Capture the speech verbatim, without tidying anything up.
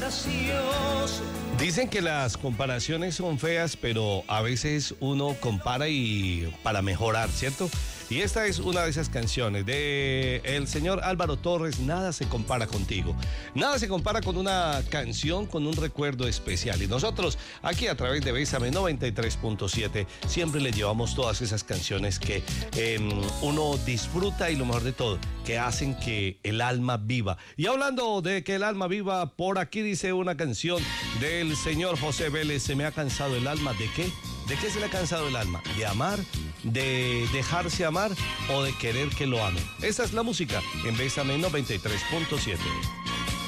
gracioso. Dicen que las comparaciones son feas, pero a veces uno compara y para mejorar, ¿cierto? Y esta es una de esas canciones de el señor Álvaro Torres, Nada se compara contigo. Nada se compara con una canción, con un recuerdo especial. Y nosotros, aquí a través de Bésame noventa y tres punto siete, siempre le llevamos todas esas canciones que eh, uno disfruta y lo mejor de todo, que hacen que el alma viva. Y hablando de que el alma viva, por aquí dice una canción del señor José Vélez, Se me ha cansado el alma. ¿De qué? ¿De qué se le ha cansado el alma? ¿De amar? ¿De dejarse amar? ¿O de querer que lo amen? Esa es la música en Bésame noventa y tres punto siete.